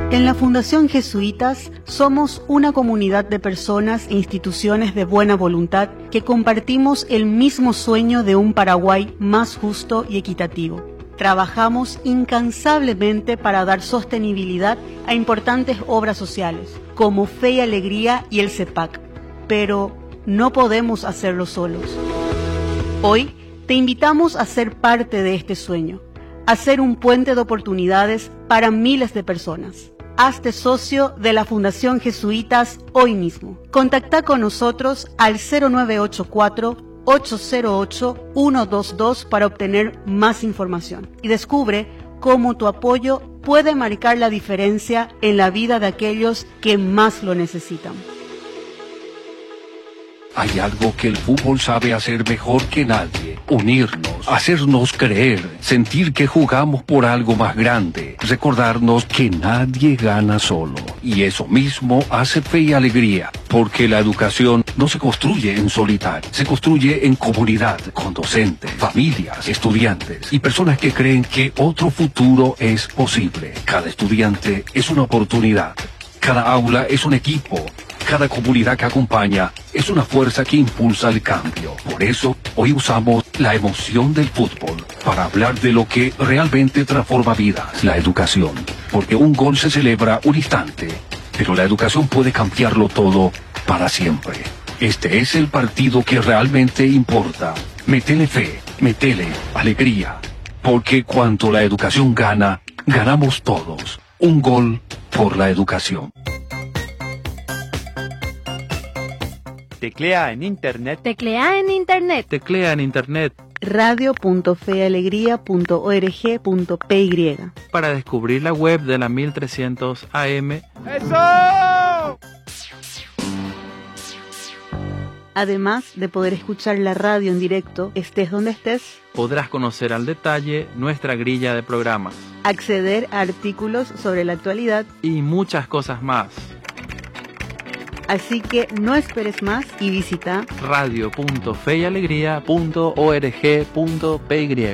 En la Fundación Jesuitas somos una comunidad de personas e instituciones de buena voluntad que compartimos el mismo sueño de un Paraguay más justo y equitativo. Trabajamos incansablemente para dar sostenibilidad a importantes obras sociales, como Fe y Alegría y el CEPAC, pero no podemos hacerlo solos. Hoy te invitamos a ser parte de este sueño, a ser un puente de oportunidades para miles de personas. Hazte socio de la Fundación Jesuitas hoy mismo. Contacta con nosotros al 0984-808-122 para obtener más información y descubre cómo tu apoyo puede marcar la diferencia en la vida de aquellos que más lo necesitan. Hay algo que el fútbol sabe hacer mejor que nadie: unirnos, hacernos creer, sentir que jugamos por algo más grande, recordarnos que nadie gana solo. Y eso mismo hace Fe y Alegría, porque la educación no se construye en solitario, se construye en comunidad, con docentes, familias, estudiantes y personas que creen que otro futuro es posible. Cada estudiante es una oportunidad, cada aula es un equipo. Cada comunidad que acompaña es una fuerza que impulsa el cambio. Por eso, hoy usamos la emoción del fútbol para hablar de lo que realmente transforma vidas: la educación. Porque un gol se celebra un instante, pero la educación puede cambiarlo todo para siempre. Este es el partido que realmente importa. Métele fe, métele alegría. Porque cuando la educación gana, ganamos todos. Un gol por la educación. Teclea en internet. Teclea en internet. Teclea en internet. radio.fealegría.org.py Para descubrir la web de la 1300 AM. ¡Eso! Además de poder escuchar la radio en directo, estés donde estés, Podrás conocer al detalle nuestra grilla de programas. acceder a artículos sobre la actualidad. Y muchas cosas más. Así que no esperes más y visita radio.feyalegría.org.py.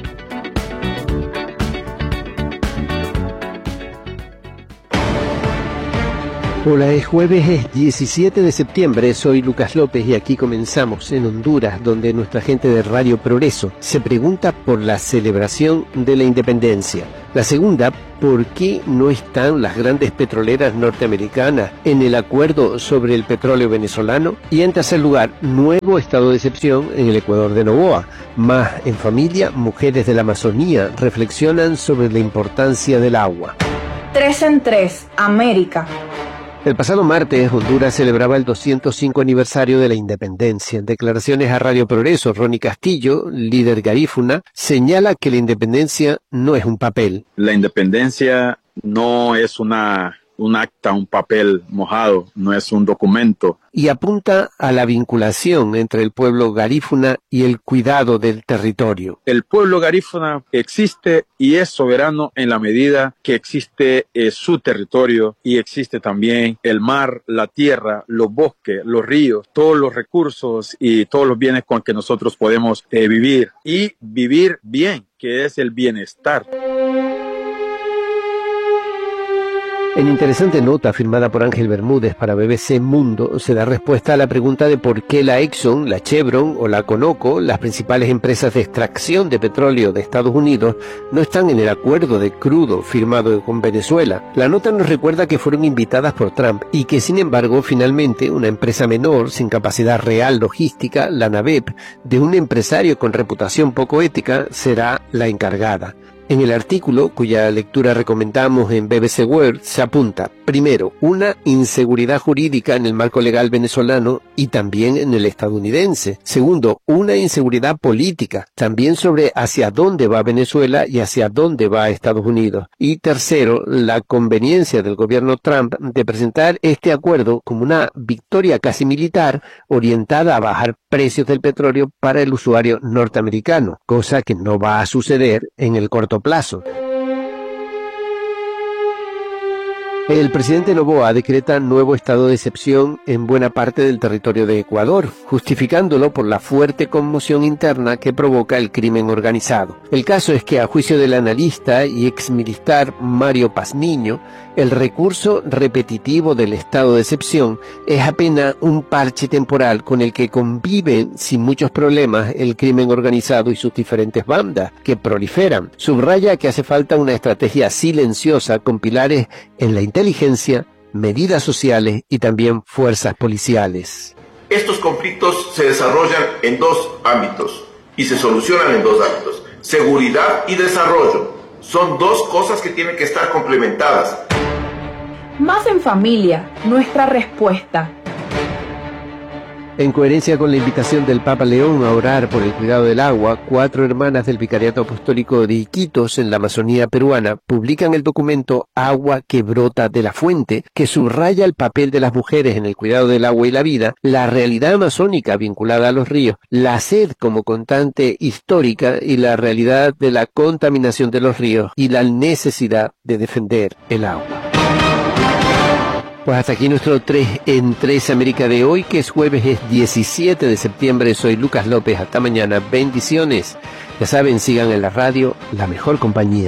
Hola, es jueves, es 17 de septiembre, soy Lucas López y aquí comenzamos en Honduras, donde nuestra gente de Radio Progreso se pregunta por la celebración de la independencia. La segunda, ¿por qué no están las grandes petroleras norteamericanas en el acuerdo sobre el petróleo venezolano? Y en tercer lugar, nuevo estado de excepción en el Ecuador de Noboa. Más en familia, mujeres de la Amazonía reflexionan sobre la importancia del agua. 3 en 3, América. El pasado martes, Honduras celebraba el 205 aniversario de la independencia. En declaraciones a Radio Progreso, Ronnie Castillo, líder garífuna, señala que la independencia no es un papel. La independencia no es un acta, un papel mojado, no es un documento. Y apunta a la vinculación entre el pueblo garífuna y el cuidado del territorio. El pueblo garífuna existe y es soberano en la medida que existe su territorio y existe también el mar, la tierra, los bosques, los ríos, todos los recursos y todos los bienes con que nosotros podemos vivir y vivir bien, que es el bienestar. En interesante nota firmada por Ángel Bermúdez para BBC Mundo, se da respuesta a la pregunta de por qué la Exxon, la Chevron o la Conoco, las principales empresas de extracción de petróleo de Estados Unidos, no están en el acuerdo de crudo firmado con Venezuela. La nota nos recuerda que fueron invitadas por Trump y que, sin embargo, finalmente una empresa menor, sin capacidad real logística, la NABEP, de un empresario con reputación poco ética, será la encargada. En el artículo, cuya lectura recomendamos en BBC World, se apunta, primero, una inseguridad jurídica en el marco legal venezolano y también en el estadounidense. Segundo, una inseguridad política, también sobre hacia dónde va Venezuela y hacia dónde va Estados Unidos. Y tercero, la conveniencia del gobierno Trump de presentar este acuerdo como una victoria casi militar orientada a bajar precios del petróleo para el usuario norteamericano, cosa que no va a suceder en el corto plazo. El presidente Noboa decreta nuevo estado de excepción en buena parte del territorio de Ecuador, justificándolo por la fuerte conmoción interna que provoca el crimen organizado. El caso es que, a juicio del analista y exmilitar Mario Pazmiño, el recurso repetitivo del estado de excepción es apenas un parche temporal con el que conviven sin muchos problemas el crimen organizado y sus diferentes bandas que proliferan. Subraya que hace falta una estrategia silenciosa con pilares en la inteligencia, medidas sociales y también fuerzas policiales. Estos conflictos se desarrollan en dos ámbitos y se solucionan en dos ámbitos. Seguridad y desarrollo son dos cosas que tienen que estar complementadas. Más en familia, nuestra respuesta. En coherencia con la invitación del Papa León a orar por el cuidado del agua, 4 hermanas del Vicariato Apostólico de Iquitos, en la Amazonía peruana, publican el documento Agua que brota de la fuente, que subraya el papel de las mujeres en el cuidado del agua y la vida, la realidad amazónica vinculada a los ríos, la sed como constante histórica y la realidad de la contaminación de los ríos y la necesidad de defender el agua. Pues hasta aquí nuestro 3 en 3 América de hoy, que es jueves, es 17 de septiembre. Soy Lucas López. Hasta mañana. Bendiciones. Ya saben, sigan en la radio, la mejor compañía.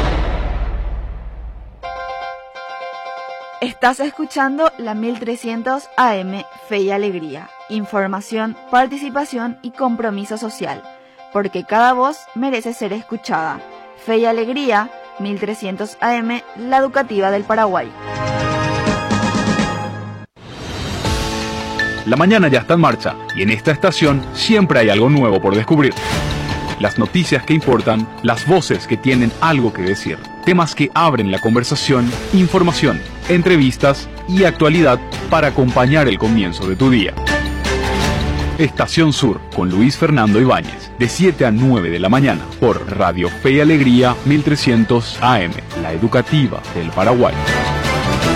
Estás escuchando la 1300 AM Fe y Alegría. Información, participación y compromiso social. Porque cada voz merece ser escuchada. Fe y Alegría, 1300 AM, la educativa del Paraguay. La mañana ya está en marcha y en esta estación siempre hay algo nuevo por descubrir. Las noticias que importan, las voces que tienen algo que decir, temas que abren la conversación, información, entrevistas y actualidad para acompañar el comienzo de tu día. Estación Sur con Luis Fernando Ibáñez, de 7 a 9 de la mañana por Radio Fe y Alegría 1300 AM, la educativa del Paraguay.